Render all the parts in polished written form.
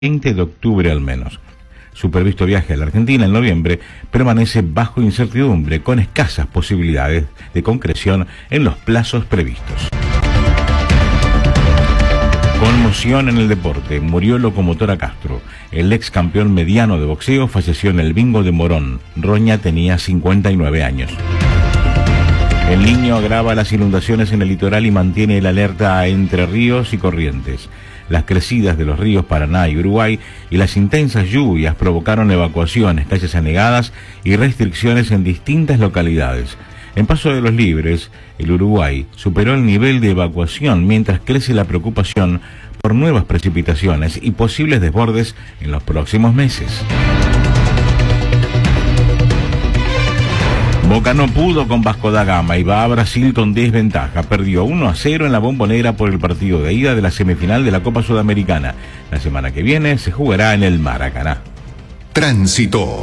20 de octubre al menos. Su previsto viaje a la Argentina en noviembre permanece bajo incertidumbre, con escasas posibilidades de concreción en los plazos previstos. Conmoción en el deporte. Murió Locomotora Castro. El ex campeón mediano de boxeo falleció en el bingo de Morón. Roña tenía 59 años. El Niño agrava las inundaciones en el litoral y mantiene el alerta entre ríos y corrientes. Las crecidas de los ríos Paraná y Uruguay y las intensas lluvias provocaron evacuaciones, calles anegadas y restricciones en distintas localidades. En Paso de los Libres, el Uruguay superó el nivel de evacuación mientras crece la preocupación por nuevas precipitaciones y posibles desbordes en los próximos meses. Boca no pudo con Vasco da Gama y va a Brasil con desventaja. Perdió 1-0 en la Bombonera por el partido de ida de la semifinal de la Copa Sudamericana. La semana que viene se jugará en el Maracaná. Tránsito.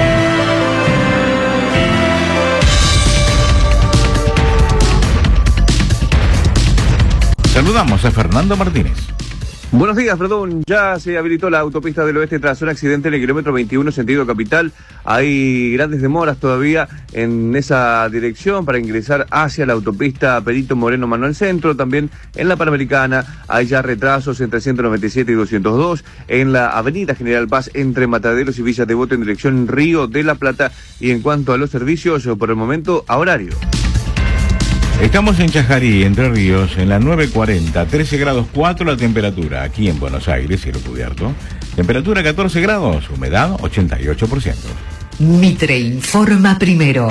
Saludamos a Fernando Martínez. Buenos días, perdón. Ya se habilitó la autopista del oeste tras un accidente en el kilómetro 21 sentido capital. Hay grandes demoras todavía en esa dirección para ingresar hacia la autopista Perito Moreno Manuel Centro. También en la Panamericana hay ya retrasos entre 197 y 202. En la avenida General Paz entre Mataderos y Villa Devoto en dirección Río de la Plata. Y en cuanto a los servicios, por el momento, a horario. Estamos en Chajarí, Entre Ríos, en la 9:40, 13 grados 4 la temperatura. Aquí en Buenos Aires, cielo cubierto. Temperatura 14 grados, humedad 88%. Mitre informa primero.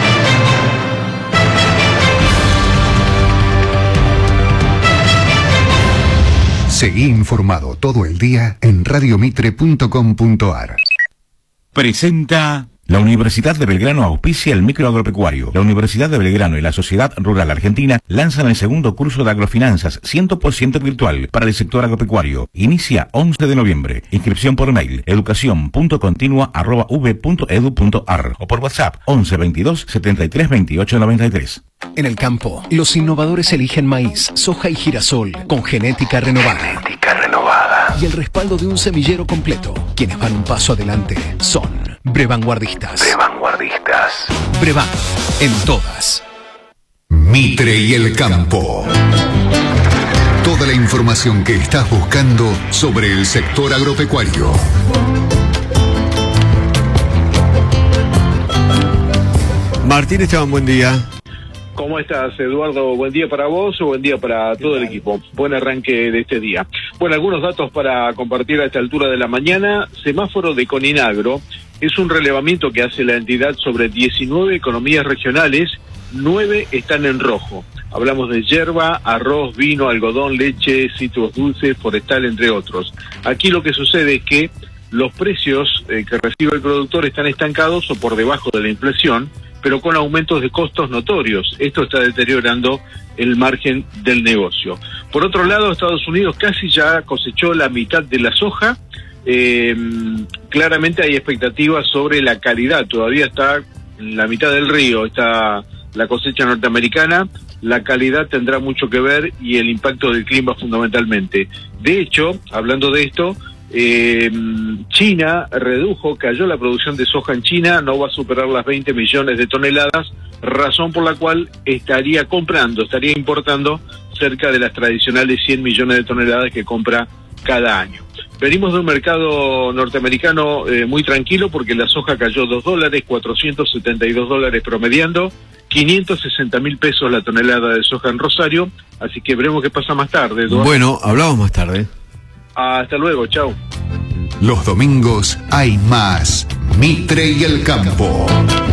Seguí informado todo el día en radiomitre.com.ar. Presenta... La Universidad de Belgrano auspicia el microagropecuario. La Universidad de Belgrano y la Sociedad Rural Argentina lanzan el segundo curso de agrofinanzas 100% virtual para el sector agropecuario. Inicia 11 de noviembre. Inscripción por mail educacion.continua@v.edu.ar o por WhatsApp 11 22 73 28 93. En el campo, los innovadores eligen maíz, soja y girasol con genética renovada. Y el respaldo de un semillero completo. Quienes van un paso adelante son Brevanguardistas. Brevan, en todas. Mitre y el campo. Toda la información que estás buscando sobre el sector agropecuario. Martín Esteban, buen día. ¿Cómo estás, Eduardo? Buen día para vos o buen día para todo el equipo. Buen arranque de este día. Bueno, algunos datos para compartir a esta altura de la mañana. Semáforo de Coninagro es un relevamiento que hace la entidad sobre 19 economías regionales, 9 están en rojo. Hablamos de yerba, arroz, vino, algodón, leche, cítricos dulces, forestal, entre otros. Aquí lo que sucede es que los precios que recibe el productor están estancados o por debajo de la inflación, pero con aumentos de costos notorios. Esto está deteriorando el margen del negocio. Por otro lado, Estados Unidos casi ya cosechó la mitad de la soja. Claramente hay expectativas sobre la calidad. Todavía está en la mitad del río, está la cosecha norteamericana. La calidad tendrá mucho que ver y el impacto del clima fundamentalmente. De hecho, hablando de esto, China cayó la producción de soja en China, no va a superar las 20 millones de toneladas, razón por la cual estaría importando cerca de las tradicionales 100 millones de toneladas que compra cada año. Venimos de un mercado norteamericano muy tranquilo porque la soja cayó $2, 472 dólares promediando, 560.000 pesos la tonelada de soja en Rosario, así que veremos qué pasa más tarde, Eduardo. Bueno, hablamos más tarde. Hasta luego, chao. Los domingos hay más Mitre y el campo.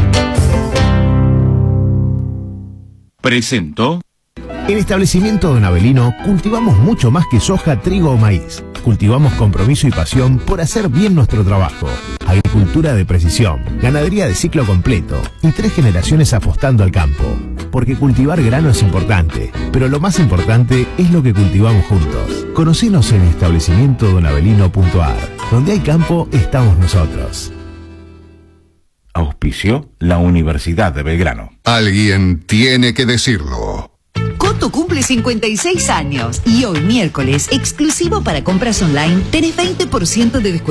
Presento. En Establecimiento Don Avelino cultivamos mucho más que soja, trigo o maíz. Cultivamos compromiso y pasión por hacer bien nuestro trabajo. Agricultura de precisión, ganadería de ciclo completo y 3 generaciones apostando al campo. Porque cultivar grano es importante, pero lo más importante es lo que cultivamos juntos. Conocenos en establecimientodonavelino.ar. Donde hay campo, estamos nosotros. Auspició la Universidad de Belgrano. Alguien tiene que decirlo. Auto cumple 56 años y hoy miércoles, exclusivo para compras online, tenés 20% de descuento.